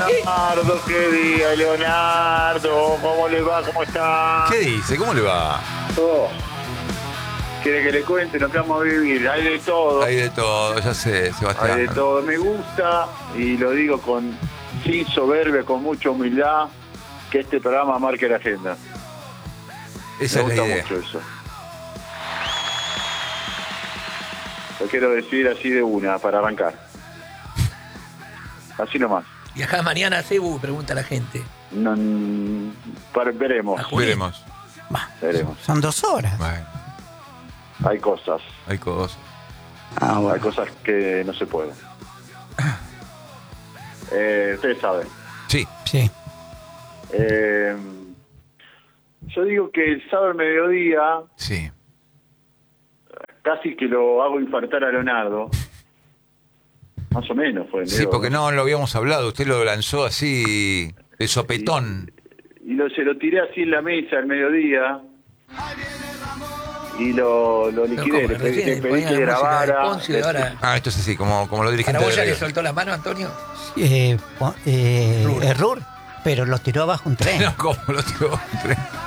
Leonardo, qué día, Leonardo. ¿Cómo le va? ¿Cómo está? ¿Qué dice? ¿Cómo le va? Oh. ¿Quiere que le cuente lo que vamos a vivir? Hay de todo. Hay de todo, ya sé, Sebastián. Hay de todo. Me gusta, y lo digo sin soberbia, con mucha humildad, que este programa marque la agenda. Esa Me es la gusta idea. mucho eso. Lo quiero decir así de una, para arrancar. Así nomás. Y acá mañana Cebu, pregunta la gente. No, veremos. Veremos. Veremos. Son 2 horas. Bueno, Hay cosas. hay cosas. Hay cosas que no se pueden. Ustedes saben. Sí. Sí. Yo digo que el sábado al mediodía Sí. casi que lo hago infartar a Leonardo. Más o menos fue. Sí, Leo. porque no lo habíamos hablado. Usted lo lanzó así de sopetón. Y se lo tiré así en la mesa al mediodía. Y lo liquidé. Le pedí que grabara. Ah, esto es así, como los ¿Para dirigentes vos de ya le River. soltó la mano, Antonio? Error, pero lo tiró abajo un tren. No, ¿cómo lo tiró?